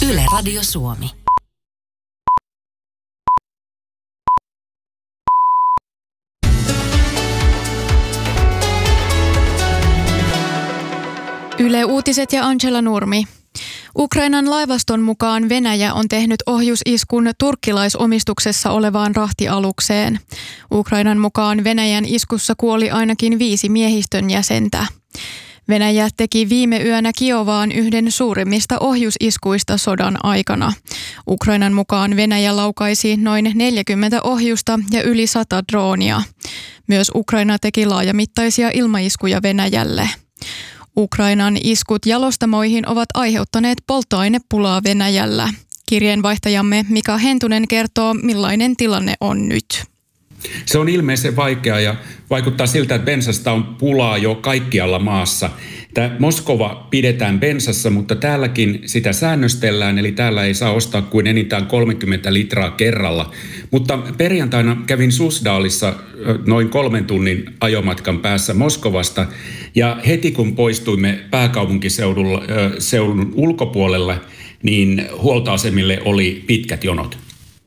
Yle Radio Suomi. Yle Uutiset ja Angela Nurmi. Ukrainan laivaston mukaan Venäjä on tehnyt ohjusiskun turkkilaisomistuksessa olevaan rahtialukseen. Ukrainan mukaan Venäjän iskussa kuoli ainakin 5 miehistön jäsentä. Venäjä teki viime yönä Kiovaan yhden suurimmista ohjusiskuista sodan aikana. Ukrainan mukaan Venäjä laukaisi noin 40 ohjusta ja yli 100 droonia. Myös Ukraina teki laajamittaisia ilmaiskuja Venäjälle. Ukrainan iskut jalostamoihin ovat aiheuttaneet polttoainepulaa Venäjällä. Kirjeenvaihtajamme Mika Hentunen kertoo, millainen tilanne on nyt. Se on ilmeisen vaikea ja vaikuttaa siltä, että bensasta on pulaa jo kaikkialla maassa. Moskova pidetään bensassa, mutta täälläkin sitä säännöstellään, eli täällä ei saa ostaa kuin enintään 30 litraa kerralla. Mutta perjantaina kävin Susdalissa noin 3 tunnin ajomatkan päässä Moskovasta, ja heti kun poistuimme pääkaupunkiseudun ulkopuolelle, niin huoltoasemille oli pitkät jonot.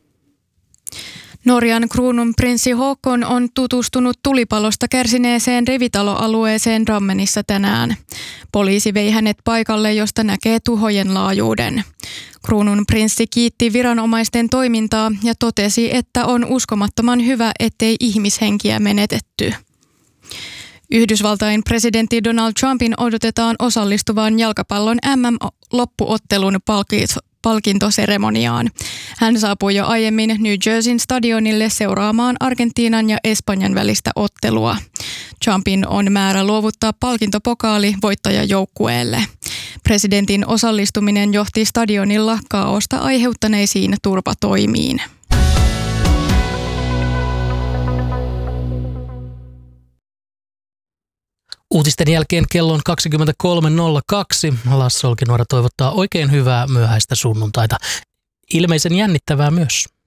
Norjan kruununprinssi Håkon on tutustunut tulipalosta kärsineeseen rivitaloalueeseen Drammenissa tänään. Poliisi vei hänet paikalle, josta näkee tuhojen laajuuden. Kruununprinssi kiitti viranomaisten toimintaa ja totesi, että on uskomattoman hyvä, ettei ihmishenkiä menetetty. Yhdysvaltain presidentti Donald Trumpin odotetaan jalkapallon MM-loppuottelun palkintoseremoniaan. Hän saapui jo aiemmin New Jerseyn stadionille seuraamaan Argentiinan ja Espanjan välistä ottelua. Trumpin on määrä luovuttaa palkintopokaali voittajajoukkueelle. Presidentin osallistuminen johti stadionilla kaaosta aiheuttaneisiin turvatoimiin. Uutisten jälkeen kello on 23.02. Lasse Olkinuora toivottaa oikein hyvää myöhäistä sunnuntaita. Ilmeisen jännittävää myös.